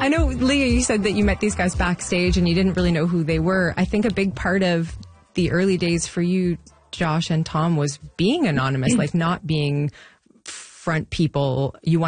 I know, Leah, you said that you met these guys backstage and you didn't really know who they were. I think a big part of the early days for you, Josh and Tom, was being anonymous, like not being front people. You